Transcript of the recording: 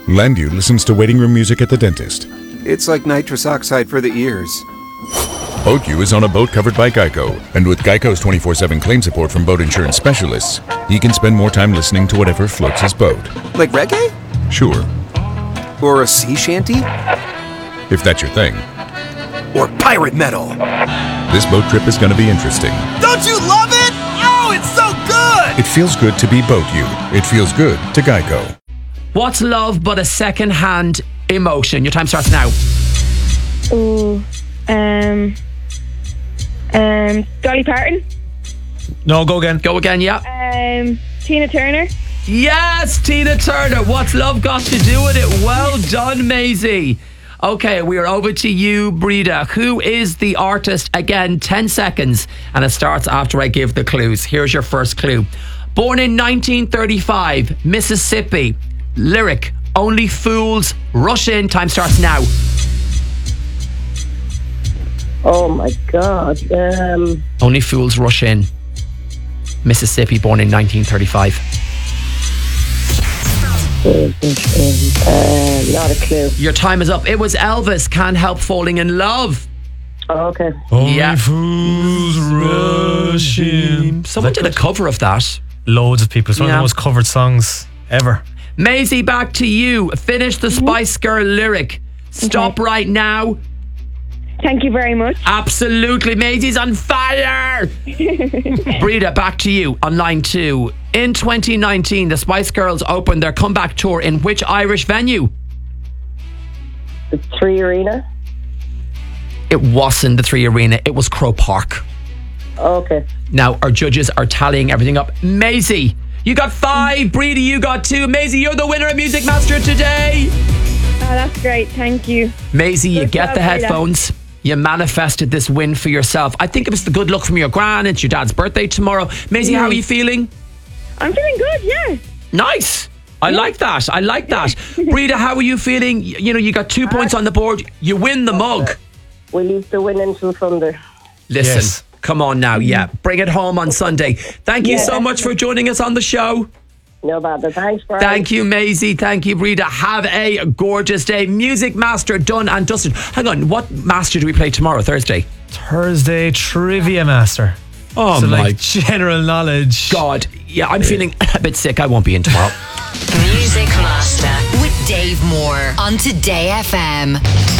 Landu listens to waiting room music at the dentist. It's like nitrous oxide for the ears. Boatku is on a boat covered by Geico, and with Geico's 24/7 claim support from boat insurance specialists, he can spend more time listening to whatever floats his boat. Like reggae? Sure, Or a sea shanty? if that's your thing. Or pirate metal? This boat trip is going to be interesting. Don't you love it? Oh, it's so good! It feels good to be Boatku. It feels good to Geico. What's love but a second-hand emotion? Your time starts now. Ooh, Dolly Parton. No, go again. Go again, yeah. Tina Turner. Yes, Tina Turner. What's love got to do with it? Well done, Maisie. Okay, we are over to you, Breda. Who is the artist? Again, 10 seconds, and it starts after I give the clues. Here's your first clue. Born in 1935, Mississippi. Lyric, only fools rush in. Time starts now. Oh my God. Only fools rush in. Mississippi, born in 1935. Not a clue. Your time is up. It was Elvis, Can't Help Falling in Love. Oh, okay. Only Yeah. fools rush in. Someone did a cover of that. Loads of people. It's one of Yeah. the most covered songs ever. Maisie, back to you. Finish the Spice Girl lyric. Stop right now. Thank you very much. Absolutely. Maisie's on fire. Breda, back to you on line 2. In 2019, the Spice Girls opened their comeback tour in which Irish venue? The Three Arena. It wasn't the Three Arena. It was Croke Park. Okay. Now, our judges are tallying everything up. Maisie, you got 5. Breda, you got 2. Maisie, you're the winner of Music Master today. Oh, that's great. Thank you. Maisie, you Good get job, the Breda. headphones. You manifested this win for yourself. I think it was the good luck from your gran. It's your dad's birthday tomorrow. Maisie, how are you feeling? I'm feeling good, yeah. Nice. I like that. I like that. Breda, how are you feeling? You know, you got 2 points on the board. You win the mug. We leave the win until Thunder. Listen, Yes. come on now. Yeah, bring it home on Sunday. Thank you so much for joining us on the show. No bother. Thanks, Brian. Thank you, Maisie. Thank you, Breda. Have a gorgeous day. Music Master done and dusted. Hang on, what Master do we play tomorrow, Thursday? Thursday Trivia Master. Oh, so my like general knowledge. God. Yeah, I'm feeling a bit sick. I won't be in tomorrow. Music Master with Dave Moore on Today FM.